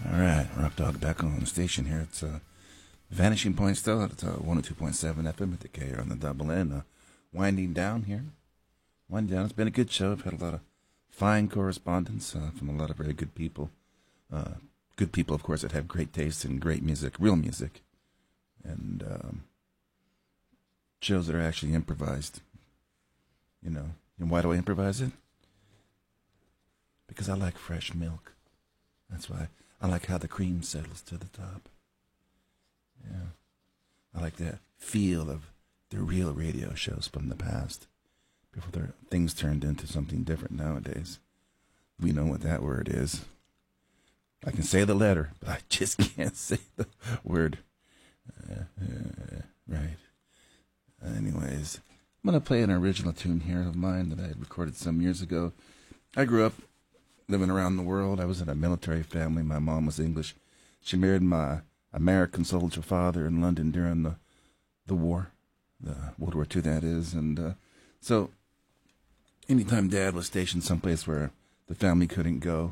All right, Rock Dog back on the station here. It's Vanishing Point still at 102.7 FM at the K on the double N. Winding down here. Winding down. It's been a good show. I've had a lot of fine correspondence from a lot of very good people. Good people, of course, that have great taste in great music, real music. And shows that are actually improvised. You know, and why do I improvise it? Because I like fresh milk. That's why. I like how the cream settles to the top. Yeah. I like that feel of the real radio shows from the past. Before things turned into something different nowadays. We know what that word is. I can say the letter, but I just can't say the word. Right. Anyways, I'm going to play an original tune here of mine that I had recorded some years ago. I grew up living around the world. I was in a military family. My mom was English. She married my American soldier father in London during the war, the World War II, that is. And so anytime Dad was stationed someplace where the family couldn't go,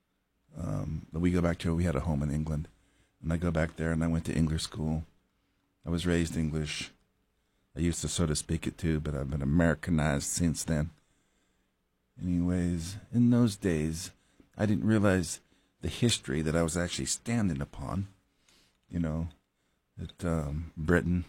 we go back to, we had a home in England. And I go back there, and I went to English school. I was raised English. I used to sort of speak it too, but I've been Americanized since then. Anyways, in those days, I didn't realize the history that I was actually standing upon. You know, that Breton,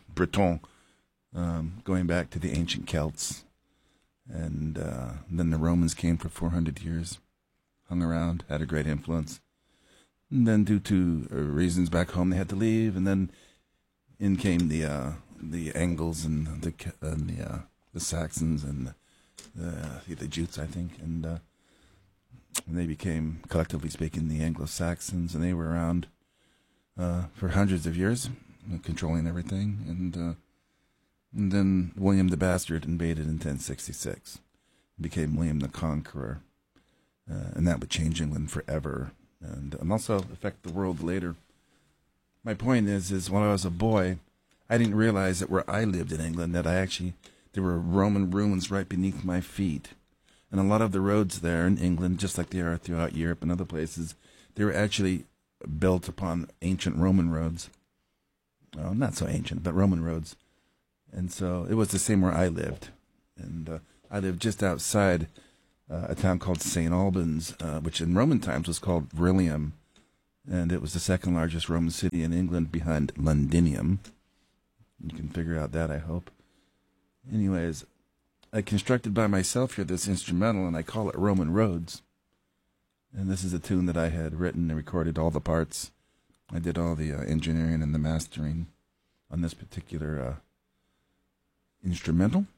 going back to the ancient Celts. And then the Romans came for 400 years, hung around, had a great influence. And then due to reasons back home, they had to leave. And then in came the Angles and the Saxons and the Jutes, I think, and they became, collectively speaking, the Anglo-Saxons, and they were around for hundreds of years, controlling everything, and then William the Bastard invaded in 1066, became William the Conqueror, and that would change England forever, and also affect the world later. My point is when I was a boy, I didn't realize that where I lived in England, that there were Roman ruins right beneath my feet. And a lot of the roads there in England, just like they are throughout Europe and other places, they were actually built upon ancient Roman roads. Well, not so ancient, but Roman roads. And so it was the same where I lived. And I lived just outside a town called St. Albans, which in Roman times was called Verilium. And it was the second largest Roman city in England behind Londinium. You can figure out that, I hope. Anyways, I constructed by myself here this instrumental, and I call it Roman Roads. And this is a tune that I had written and recorded all the parts. I did all the engineering and the mastering on this particular instrumental.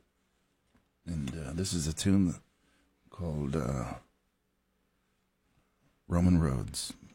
And this is a tune called Roman Roads.